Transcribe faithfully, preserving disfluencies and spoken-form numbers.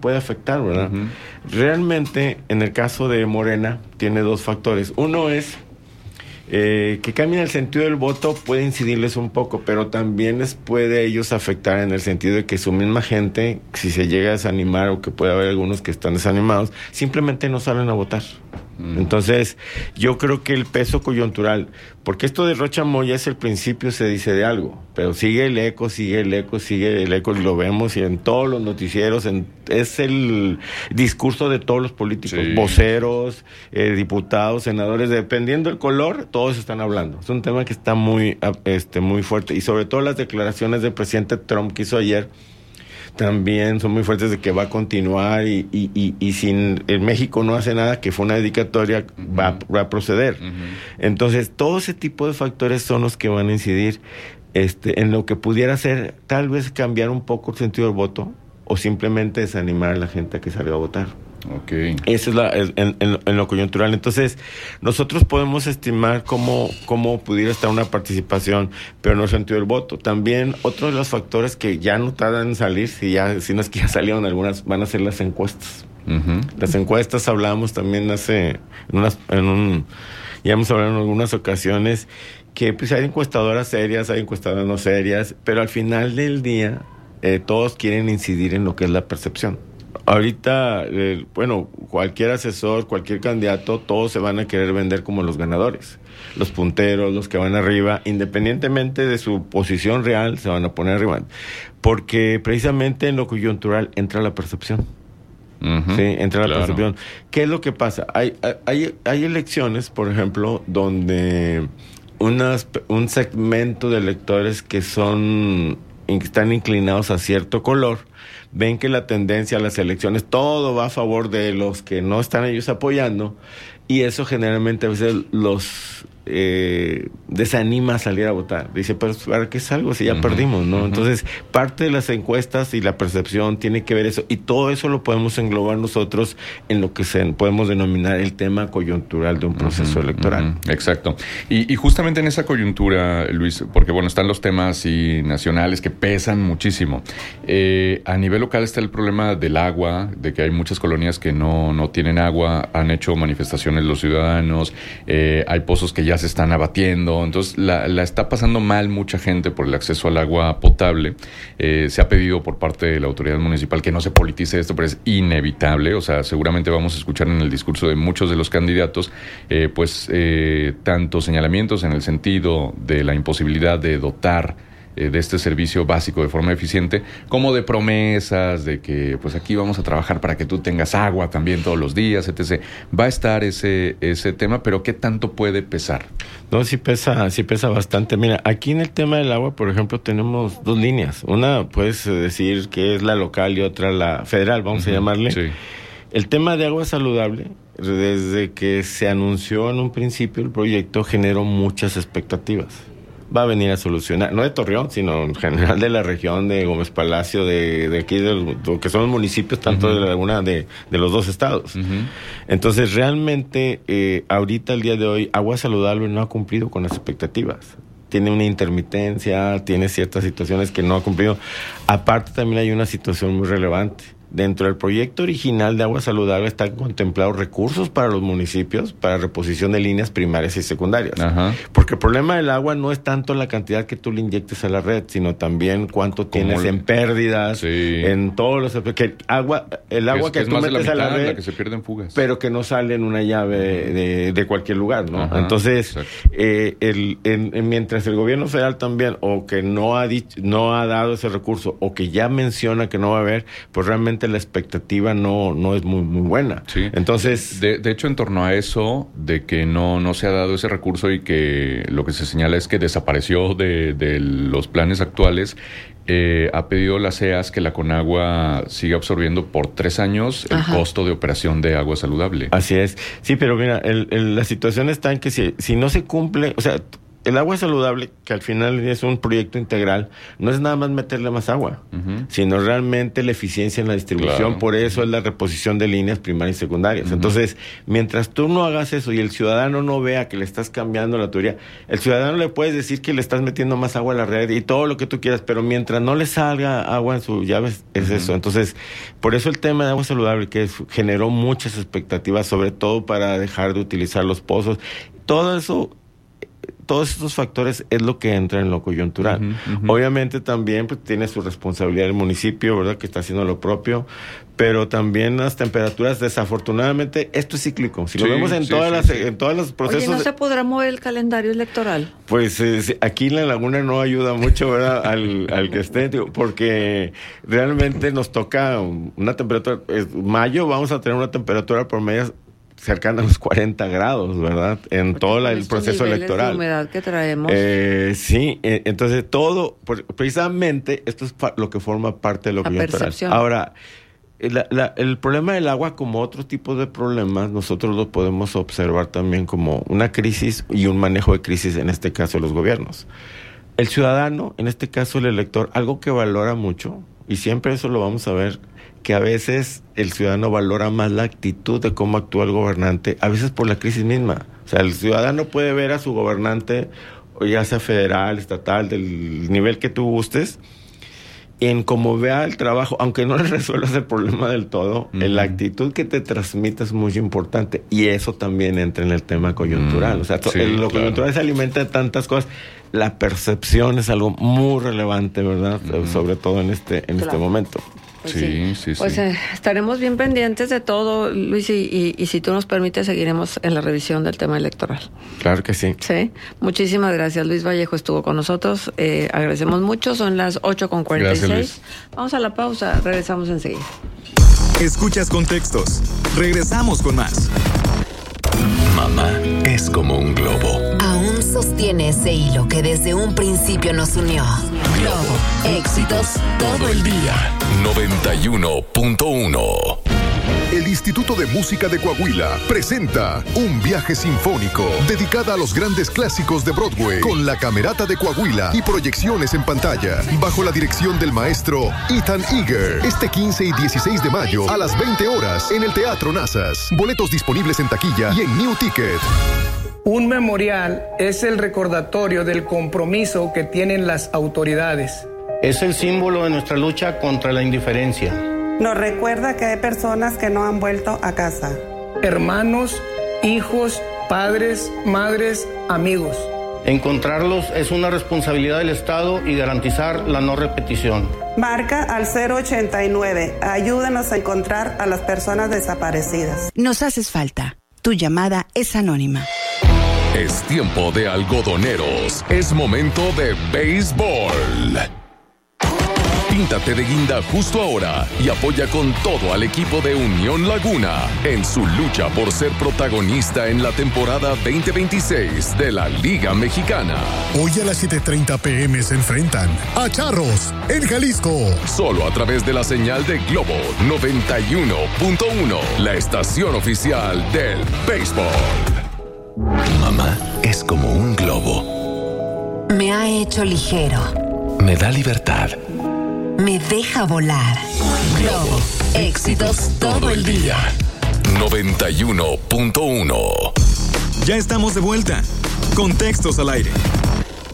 puede afectar, ¿verdad? Uh-huh. Realmente, en el caso de Morena, tiene dos factores. Uno es eh, que cambien el sentido del voto, puede incidirles un poco, pero también les puede a ellos afectar en el sentido de que su misma gente, si se llega a desanimar, o que puede haber algunos que están desanimados, simplemente no salen a votar. Entonces, yo creo que el peso coyuntural, porque esto de Rocha Moya es el principio, se dice, de algo, pero sigue el eco, sigue el eco, sigue el eco, y lo vemos, y en todos los noticieros, en, es el discurso de todos los políticos, sí. voceros, eh, diputados, senadores, dependiendo del color, todos están hablando. Es un tema que está muy, este, muy fuerte, y sobre todo las declaraciones del presidente Trump que hizo ayer, también son muy fuertes, de que va a continuar, y, y, y, y si en México no hace nada, que fue una dedicatoria, uh-huh. va, va a proceder. Uh-huh. Entonces, todo ese tipo de factores son los que van a incidir este, en lo que pudiera ser, tal vez cambiar un poco el sentido del voto, o simplemente desanimar a la gente a que salga a votar. Okay. Eso es la, en, en, en lo coyuntural. Entonces, nosotros podemos estimar cómo, cómo pudiera estar una participación, pero no el sentido del voto. También, otro de los factores que ya no tardan en salir, si, ya, si no es que ya salieron algunas, van a ser las encuestas. Uh-huh. Las encuestas, hablamos también hace, en unas, en un, ya hemos hablado en algunas ocasiones, que pues hay encuestadoras serias, hay encuestadoras no serias, pero al final del día, eh, todos quieren incidir en lo que es la percepción. Ahorita, eh, bueno, cualquier asesor, cualquier candidato, todos se van a querer vender como los ganadores. Los punteros, los que van arriba, independientemente de su posición real, se van a poner arriba. Porque precisamente en lo coyuntural entra la percepción. Uh-huh, sí, entra la claro. percepción. ¿Qué es lo que pasa? Hay, hay, hay elecciones, por ejemplo, donde unas, un segmento de electores que son, están inclinados a cierto color, ven que la tendencia a las elecciones, todo va a favor de los que no están ellos apoyando, y eso generalmente a veces los eh, desanima a salir a votar. Dice, pero ¿para qué salgo si ya uh-huh, perdimos, no? Uh-huh. Entonces, parte de las encuestas y la percepción tiene que ver eso, y todo eso lo podemos englobar nosotros en lo que se podemos denominar el tema coyuntural de un proceso uh-huh, electoral. Uh-huh, exacto. Y, y justamente en esa coyuntura, Luis, porque bueno, están los temas y nacionales que pesan muchísimo. Eh, a nivel local está el problema del agua, de que hay muchas colonias que no, no tienen agua, han hecho manifestaciones los ciudadanos, eh, hay pozos que ya se están abatiendo, entonces la, la está pasando mal mucha gente por el acceso al agua potable. Eh, se ha pedido por parte de la autoridad municipal que no se politice esto, pero es inevitable, o sea, seguramente vamos a escuchar en el discurso de muchos de los candidatos, eh, pues, eh, tantos señalamientos en el sentido de la imposibilidad de dotar de este servicio básico de forma eficiente, como de promesas de que pues aquí vamos a trabajar para que tú tengas agua también todos los días, etcétera. Va a estar ese ese tema, pero ¿qué tanto puede pesar? No, sí pesa, sí pesa bastante. Mira, aquí en el tema del agua, por ejemplo, tenemos dos líneas. Una, puedes decir que es la local, y otra la federal, vamos uh-huh, a llamarle. Sí. El tema de agua saludable, desde que se anunció en un principio el proyecto, generó muchas expectativas. Va a venir a solucionar, no de Torreón, sino en general de la región de Gómez Palacio, de, de aquí, de lo que son los municipios, tanto uh-huh. de la laguna de, de los dos estados. Uh-huh. Entonces, realmente, eh, ahorita, el día de hoy, Agua Saludable no ha cumplido con las expectativas. Tiene una intermitencia, tiene ciertas situaciones que no ha cumplido. Aparte, también hay una situación muy relevante. Dentro del proyecto original de Agua Saludable están contemplados recursos para los municipios para reposición de líneas primarias y secundarias. Ajá. Porque el problema del agua no es tanto la cantidad que tú le inyectes a la red, sino también cuánto tienes en pérdidas, sí. en todos los... Que agua, el agua es, que, que tú metes a la red, la que se pierde en fugas, pero que no sale en una llave de, de cualquier lugar, ¿no? Ajá, entonces, eh, el, en, en, mientras el gobierno federal también, o que no ha dicho, no ha dado ese recurso, o que ya menciona que no va a haber, pues realmente la expectativa no, no es muy, muy buena. Sí. Entonces, de, de hecho, en torno a eso, de que no, no se ha dado ese recurso y que lo que se señala es que desapareció de, de los planes actuales, eh, ha pedido la C E A S que la Conagua siga absorbiendo por tres años el Ajá. costo de operación de agua saludable. Así es. Sí, pero mira, el, el, la situación está en que si, si no se cumple, o sea, el agua saludable, que al final es un proyecto integral, no es nada más meterle más agua, uh-huh. sino realmente la eficiencia en la distribución. Claro. Por eso es la reposición de líneas primarias y secundarias. Uh-huh. Entonces, mientras tú no hagas eso y el ciudadano no vea que le estás cambiando la tubería, el ciudadano le puedes decir que le estás metiendo más agua a la red y todo lo que tú quieras, pero mientras no le salga agua en su llave, es uh-huh. eso. Entonces, por eso el tema de agua saludable, que es, generó muchas expectativas, sobre todo para dejar de utilizar los pozos. Todo eso, todos estos factores es lo que entra en lo coyuntural. Uh-huh, uh-huh. Obviamente también pues, tiene su responsabilidad el municipio, ¿verdad?, que está haciendo lo propio, pero también las temperaturas, desafortunadamente, esto es cíclico. Si sí, lo vemos en, sí, todas sí, las, sí. en todos los procesos... Oye, ¿no se podrá mover el calendario electoral? Pues eh, aquí en la laguna no ayuda mucho, ¿verdad?, al, al que esté, digo, porque realmente nos toca una temperatura... Es, mayo vamos a tener una temperatura por media cercana a los cuarenta grados, ¿verdad? En todo la, el proceso electoral. De humedad que traemos. Eh, sí, eh, entonces todo, por, precisamente, esto es fa- lo que forma parte de lo coyuntural. Ahora, la, la, el problema del agua, como otros tipos de problemas, nosotros lo podemos observar también como una crisis y un manejo de crisis, en este caso, de los gobiernos. El ciudadano, en este caso el elector, algo que valora mucho, y siempre eso lo vamos a ver, que a veces el ciudadano valora más la actitud de cómo actúa el gobernante, a veces por la crisis misma. O sea, el ciudadano puede ver a su gobernante, ya sea federal, estatal, del nivel que tú gustes, en cómo vea el trabajo, aunque no le resuelvas el problema del todo, uh-huh. la actitud que te transmite es muy importante, y eso también entra en el tema coyuntural. Uh-huh. O sea, sí, el, lo claro. coyuntural se alimenta de tantas cosas. La percepción es algo muy relevante, ¿verdad? Uh-huh. Sobre todo en este, en claro. este momento. Pues sí, sí, sí. Pues sí. Eh, estaremos bien pendientes de todo, Luis, y, y, y si tú nos permites, seguiremos en la revisión del tema electoral. Claro que sí. Sí. Muchísimas gracias. Luis Vallejo estuvo con nosotros. Eh, agradecemos mucho. Son las ocho con cuarenta y seis. Gracias, Luis. Vamos a la pausa. Regresamos enseguida. Escuchas Contextos. Regresamos con más. Mamá es como un globo. Aún sostiene ese hilo que desde un principio nos unió. Globo, éxitos todo el día. noventa y uno punto uno. El Instituto de Música de Coahuila presenta un viaje sinfónico dedicada a los grandes clásicos de Broadway con la Camerata de Coahuila y proyecciones en pantalla bajo la dirección del maestro Ethan Eager. Este quince y dieciséis de mayo a las veinte horas en el Teatro Nazas. Boletos disponibles en taquilla y en New Ticket. Un memorial es el recordatorio del compromiso que tienen las autoridades. Es el símbolo de nuestra lucha contra la indiferencia. Nos recuerda que hay personas que no han vuelto a casa. Hermanos, hijos, padres, madres, amigos. Encontrarlos es una responsabilidad del Estado y garantizar la no repetición. Marca al cero ochenta y nueve. Ayúdanos a encontrar a las personas desaparecidas. Nos haces falta. Tu llamada es anónima. Es tiempo de algodoneros. Es momento de béisbol. Píntate de guinda justo ahora y apoya con todo al equipo de Unión Laguna en su lucha por ser protagonista en la temporada veinte veintiséis de la Liga Mexicana. Hoy a las siete treinta pm se enfrentan a Charros en Jalisco. Solo a través de la señal de Globo noventa y uno punto uno, la estación oficial del béisbol. Mamá es como un globo. Me ha hecho ligero. Me da libertad. Me deja volar. Globo, éxitos todo el día. noventa y uno punto uno. Ya estamos de vuelta. Contextos al aire.